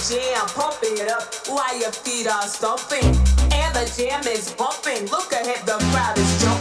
jam, pump it up while your feet are stomping. And the jam is pumping. Look ahead, the crowd is jumping.